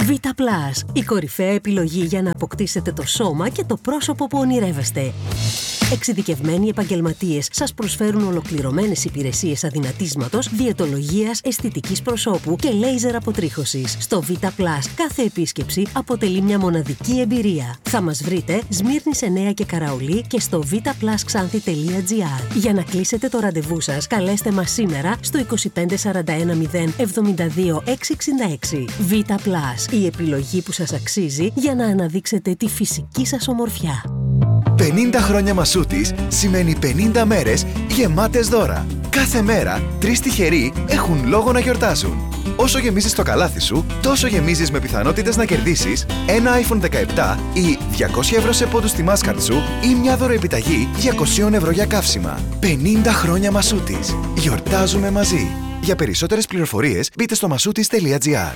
Vita Plus, η κορυφαία επιλογή για να αποκτήσετε το σώμα και το πρόσωπο που ονειρεύεστε. Εξειδικευμένοι επαγγελματίες σας προσφέρουν ολοκληρωμένες υπηρεσίες αδυνατίσματος, διαιτολογίας, αισθητικής προσώπου και λέιζερ αποτρίχωσης. Στο Vita Plus κάθε επίσκεψη αποτελεί μια μοναδική εμπειρία. Θα μας βρείτε Σμύρνης 9 και Καραολί και στο vitaplusxanthi.gr. Για να κλείσετε το ραντεβού σας, καλέστε μας σήμερα στο 2541 072 666. Vita Plus, η επιλογή που σας αξίζει για να αναδείξετε τη φυσική σας ομορφιά. 50 χρόνια Μασούτης σημαίνει 50 μέρες γεμάτες δώρα. Κάθε μέρα 3 τυχεροί έχουν λόγο να γιορτάζουν. Όσο γεμίζεις το καλάθι σου, τόσο γεμίζεις με πιθανότητες να κερδίσεις ένα iPhone 17 ή 200 ευρώ σε πόντους στη Mastercard σου ή μια δωροεπιταγή 200 ευρώ για καύσιμα. 50 χρόνια Μασούτης. Γιορτάζουμε μαζί. Για περισσότερες πληροφορίες μπείτε στο masoutis.gr.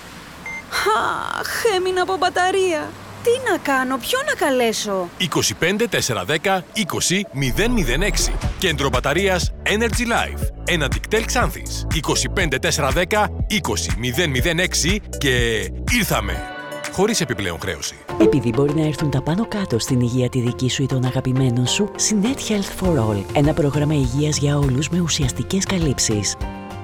Αχ, έμεινα από μπαταρία. Τι να κάνω, ποιον να καλέσω? 25 410 20 006. Κέντρο μπαταρίας Energy Life. Ένα δικτέλ Ξάνθης. 25 410 20 006 και ήρθαμε. Χωρίς επιπλέον χρέωση. Επειδή μπορεί να έρθουν τα πάνω κάτω στην υγεία τη δική σου ή των αγαπημένων σου, Sinet Health for All. Ένα πρόγραμμα υγείας για όλους με ουσιαστικές καλύψεις.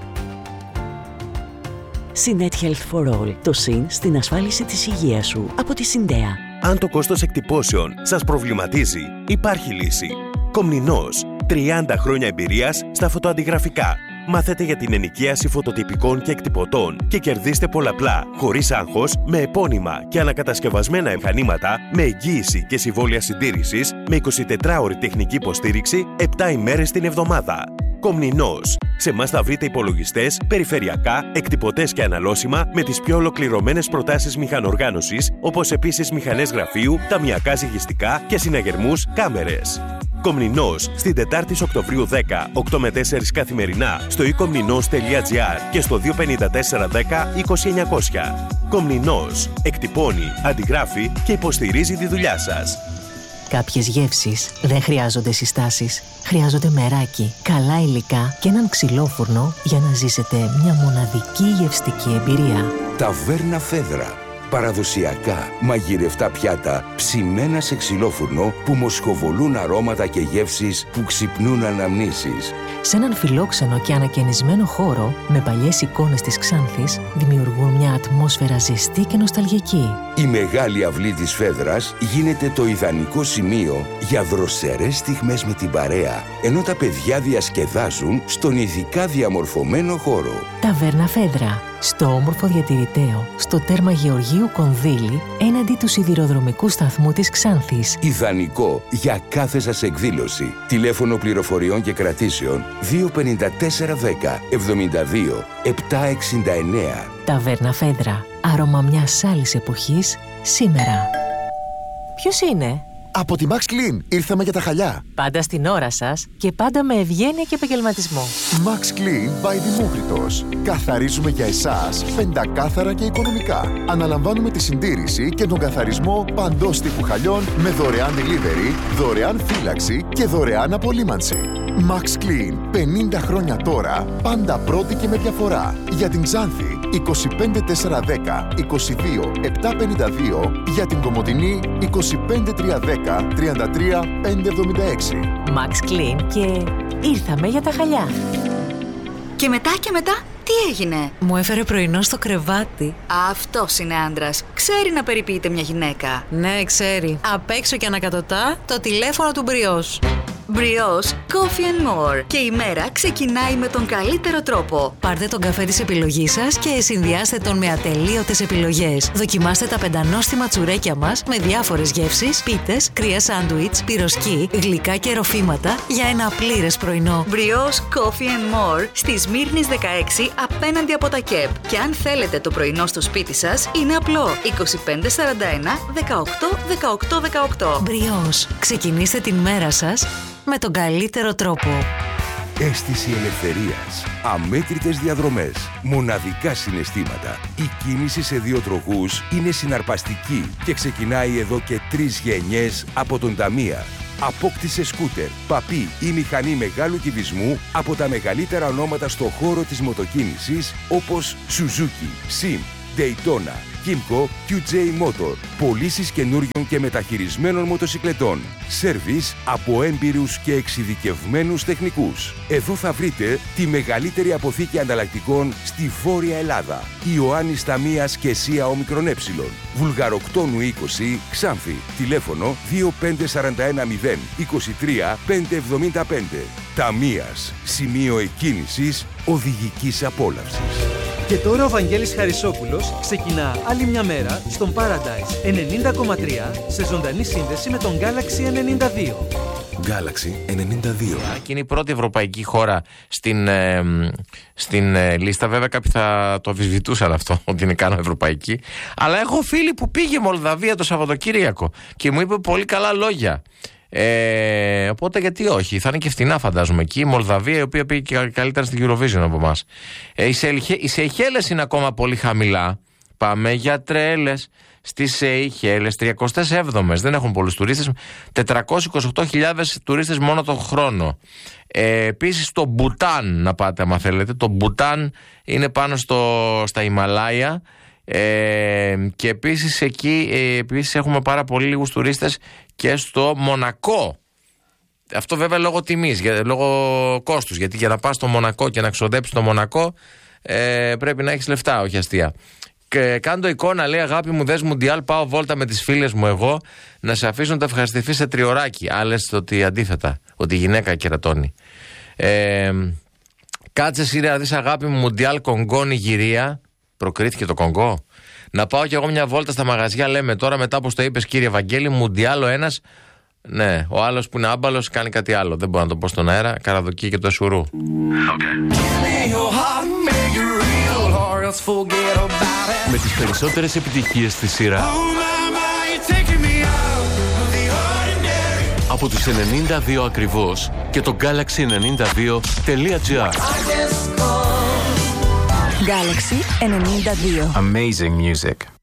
Sinet Health for All. Το συν στην ασφάλιση της υγείας σου από τη Συντέα. Αν το κόστος εκτυπώσεων σας προβληματίζει, υπάρχει λύση. Κομνηνός. 30 χρόνια εμπειρίας στα φωτοαντιγραφικά. Μάθετε για την ενοικίαση φωτοτυπικών και εκτυπωτών και κερδίστε πολλαπλά, χωρίς άγχος, με επώνυμα και ανακατασκευασμένα μηχανήματα, με εγγύηση και συμβόλαια συντήρησης, με 24ωρη τεχνική υποστήριξη, 7 ημέρες την εβδομάδα. Κομνηνός. Σε εμάς θα βρείτε υπολογιστές, περιφερειακά, εκτυπωτές και αναλώσιμα με τις πιο ολοκληρωμένες προτάσεις μηχανοργάνωσης, όπως επίσης μηχανές γραφείου, ταμιακά ζυγιστικά και συναγερμούς κάμερες. Κομνηνός, στην Τετάρτη Οκτωβρίου 10, 8 με 4 καθημερινά, στο e-komninos.gr και στο 25410 20900. Κομνηνός, εκτυπώνει, αντιγράφει και υποστηρίζει τη δουλειά σας. Κάποιες γεύσεις δεν χρειάζονται συστάσεις. Χρειάζονται μεράκι, καλά υλικά και έναν ξυλόφουρνο για να ζήσετε μια μοναδική γευστική εμπειρία. Ταβέρνα Φέδρα. Παραδοσιακά μαγειρευτά πιάτα ψημένα σε ξυλόφουρνο που μοσχοβολούν αρώματα και γεύσεις που ξυπνούν αναμνήσεις. Σε έναν φιλόξενο και ανακαινισμένο χώρο με παλιές εικόνες της Ξάνθης δημιουργούν μια ατμόσφαιρα ζεστή και νοσταλγική. Η μεγάλη αυλή της Φέδρας γίνεται το ιδανικό σημείο για δροσερές στιγμές με την παρέα, ενώ τα παιδιά διασκεδάζουν στον ειδικά διαμορφωμένο χώρο. Ταβέρνα Φέδρα. Στο όμορφο διατηρηταίο, στο τέρμα Γεωργίου Κονδύλη, έναντι του σιδηροδρομικού σταθμού της Ξάνθης. Ιδανικό για κάθε σας εκδήλωση. Τηλέφωνο πληροφοριών και κρατήσεων 25410 72 769. Ταβέρνα Φέδρα. Άρωμα μιας άλλης εποχής, σήμερα. Ποιος είναι? Από τη Max Clean ήρθαμε για τα χαλιά. Πάντα στην ώρα σας και πάντα με ευγένεια και επαγγελματισμό. Max Clean by Δημόκριτος. Καθαρίζουμε για εσάς πεντακάθαρα και οικονομικά. Αναλαμβάνουμε τη συντήρηση και τον καθαρισμό παντός τύπου χαλιών με δωρεάν delivery, δωρεάν φύλαξη και δωρεάν απολύμανση. Max Clean. 50 χρόνια τώρα, πάντα πρώτη και με διαφορά. Για την Ξάνθη 25 410 22 752. Για την Κομοτηνή 25 310 33 576. Max Clean και ήρθαμε για τα χαλιά. Και μετά, τι έγινε? Μου έφερε πρωινό στο κρεβάτι. Αυτός είναι άντρας. Ξέρει να περιποιείται μια γυναίκα. Ναι, ξέρει. Απ' έξω και ανακατοτά το τηλέφωνο του Μπριός. Μπριός Coffee and More. Και η μέρα ξεκινάει με τον καλύτερο τρόπο. Πάρτε τον καφέ της επιλογής σας και συνδυάστε τον με ατελείωτες επιλογές. Δοκιμάστε τα πεντανόστιμα τσουρέκια μας με διάφορες γεύσεις, πίτες, κρύα σάντουιτς, πυροσκή, γλυκά και ροφήματα για ένα πλήρες πρωινό. Μπριός Coffee and More στη Σμύρνης 16 απέναντι από τα ΚΕΠ. Και αν θέλετε το πρωινό στο σπίτι σας, είναι απλό. 25 41 18 18 18. Μπριός. Ξεκινήστε την μέρα σας με τον καλύτερο τρόπο. Αίσθηση ελευθερίας, αμέτρητες διαδρομές, μοναδικά συναισθήματα. Η κίνηση σε δύο τροχούς είναι συναρπαστική και ξεκινάει εδώ και 3 γενιές από τον Ταμία. Απόκτησε σκούτερ, παπί ή μηχανή μεγάλου κυβισμού από τα μεγαλύτερα ονόματα στο χώρο της μοτοκίνησης όπως Suzuki, Sim, Daytona, Kymco, QJ Motor. Πωλήσεις καινούριων και μεταχειρισμένων μοτοσικλετών. Σέρβις από έμπειρους και εξειδικευμένους τεχνικούς. Εδώ θα βρείτε τη μεγαλύτερη αποθήκη ανταλλακτικών στη Βόρεια Ελλάδα. Ιωάννης Ταμίας και ΣΥΑ ΟΜΕ. Βουλγαροκτόνου 20, Ξάνθη. Τηλέφωνο 25410 23 575. Ταμίας. Σημείο εκκίνησης οδηγικής απόλαυσης. Και τώρα ο Βαγγέλης Χαρισόπουλος ξεκινά άλλη μια μέρα στον Paradise 90,3 σε ζωντανή σύνδεση με τον Galaxy 92. Galaxy 92. Και είναι η πρώτη ευρωπαϊκή χώρα στην λίστα. Βέβαια κάποιοι θα το αμφισβητούσαν αυτό, ότι είναι καν ευρωπαϊκή. Αλλά έχω φίλη που πήγε Μολδαβία το Σαββατοκύριακο και μου είπε πολύ καλά λόγια. Οπότε γιατί όχι, θα είναι και φτηνά φαντάζομαι εκεί. Η Μολδαβία, η οποία πήγε και καλύτερα στην Eurovision από εμάς. Οι Σεϊχέλες είναι ακόμα πολύ χαμηλά. Πάμε για τρέλες στις Σεϊχέλες, 37ες, δεν έχουν πολλούς τουρίστες, 428.000 τουρίστες μόνο τον χρόνο. Επίσης το Μπουτάν, να πάτε άμα θέλετε, το Μπουτάν είναι πάνω στα Ιμαλάια. Και επίσης εκεί έχουμε πάρα πολύ λίγους τουρίστες και στο Μονακό. Αυτό βέβαια λόγω τιμής, λόγω κόστους, γιατί για να πας στο Μονακό και να ξοδέψεις το Μονακό πρέπει να έχεις λεφτά, όχι αστεία. Και κάντο εικόνα, λέει, αγάπη μου, δες Μουντιάλ, πάω βόλτα με τις φίλες μου εγώ, να σε αφήσουν να τα ευχαριστηθείς σε τριωράκι. Άλλες ότι αντίθετα, ότι η γυναίκα κερατώνει. Κάτσε σειρά, δεις αγάπη μου, Μουντιάλ Κονγκό Νιγηρία. Προκρίθηκε το Κονγκό. Να πάω κι εγώ μια βόλτα στα μαγαζιά, λέμε τώρα, μετά όπως το είπες κύριε Βαγγέλη, Μουντιάλ ο ένας. Ναι, ο άλλος που είναι άμπαλος κάνει κάτι άλλο. Δεν μπορώ να το πω στον αέρα. Καραδοκί και το σουρού. Με τις περισσότερες επιτυχίες στη σειρά. Από τους 92 ακριβώς και το Galaxy92.gr. Galaxy 92. Amazing music.